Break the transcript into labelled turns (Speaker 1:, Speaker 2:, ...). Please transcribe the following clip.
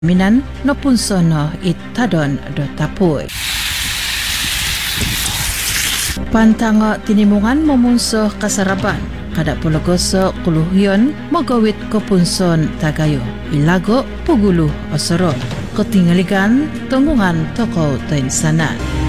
Speaker 1: minan no punsono itadon do tapui. Pantanga tinimungan memunsuh kasaraban kada pulogoso kuluhyon magawit ko punson tagayo ilago puguluh osoro ketinggalikan tunggungan toko tain sana.